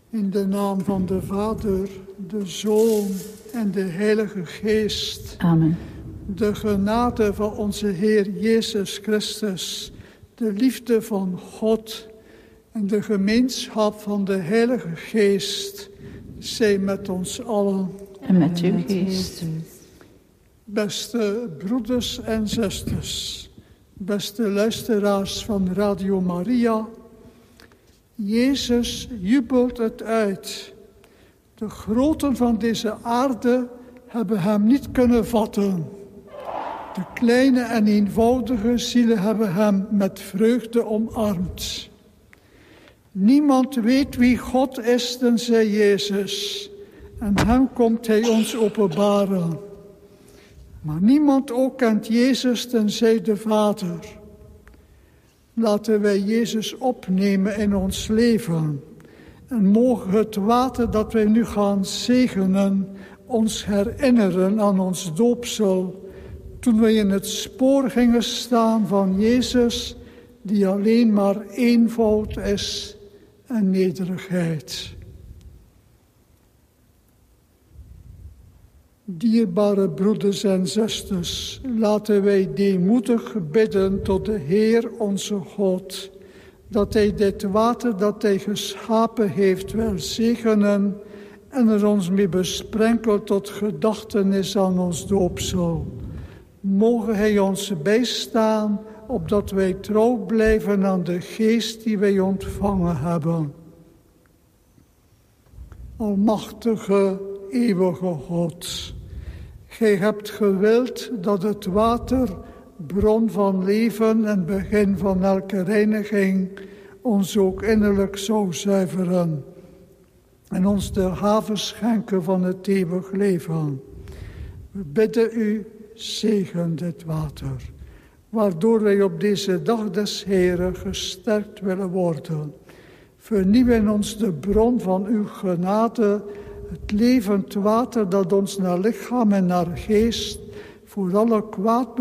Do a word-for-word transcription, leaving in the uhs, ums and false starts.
In de naam van de Vader, de Zoon en de Heilige Geest. Amen. De genade van onze Heer Jezus Christus, de liefde van God en de gemeenschap van de Heilige Geest zijn met ons allen. En met uw geest. Beste broeders en zusters, beste luisteraars van Radio Maria, Jezus jubelt het uit. De groten van deze aarde hebben hem niet kunnen vatten. De kleine en eenvoudige zielen hebben hem met vreugde omarmd. Niemand weet wie God is tenzij Jezus. En hem komt hij ons openbaren. Maar niemand ook kent Jezus tenzij de Vader. Laten wij Jezus opnemen in ons leven. En mogen het water dat wij nu gaan zegenen ons herinneren aan ons doopsel. Toen wij in het spoor gingen staan van Jezus, die alleen maar eenvoud is en nederigheid. Dierbare broeders en zusters, laten wij deemoedig bidden tot de Heer onze God, dat Hij dit water dat Hij geschapen heeft wil zegenen en er ons mee besprenkelt tot gedachtenis aan ons doopsel. Mogen Hij ons bijstaan, opdat wij trouw blijven aan de geest die wij ontvangen hebben. Almachtige, eeuwige God, Gij hebt gewild dat het water, bron van leven en begin van elke reiniging, ons ook innerlijk zou zuiveren en ons de haven schenken van het eeuwig leven. We bidden u, zegen dit water, waardoor wij op deze dag des Heeren gesterkt willen worden. Vernieuw in ons de bron van uw genade, het levend water dat ons naar lichaam en naar geest voor alle kwaad